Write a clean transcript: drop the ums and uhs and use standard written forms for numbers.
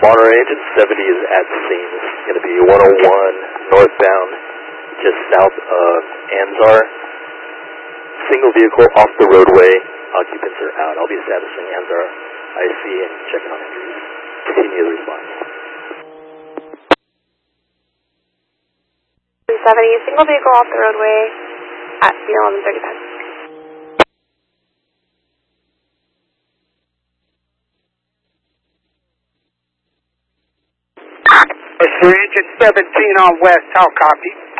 Monterey engine 70 is at the scene. This is going to be 101 northbound, just south of Anzar. Single vehicle off the roadway. Occupants are out. I'll be establishing Anzar IC and checking on injuries. Continue the response. 70, single vehicle off the roadway at 11:35. Engine 17 on west, how copy?